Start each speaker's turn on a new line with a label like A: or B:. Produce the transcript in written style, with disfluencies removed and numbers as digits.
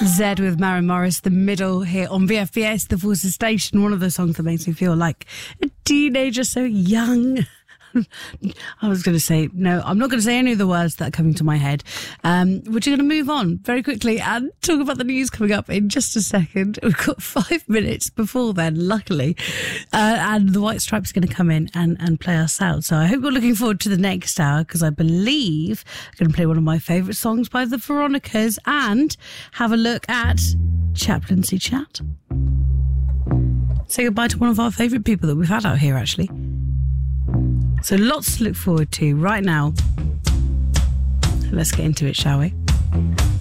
A: Zed with Maren Morris, The Middle, here on VFBS, the Forces Station. One of the songs that makes me feel like a teenager, so young. I was going to say, no, I'm not going to say any of the words that are coming to my head. We're just going to move on very quickly and talk about the news coming up in just a second. We've got 5 minutes before then, luckily. And the White Stripes are going to come in and play us out. So I hope you're looking forward to the next hour, because I believe I'm going to play one of my favourite songs by the Veronicas and have a look at Chaplaincy Chat. Say goodbye to one of our favourite people that we've had out here, actually. So lots to look forward to right now. Let's get into it, shall we?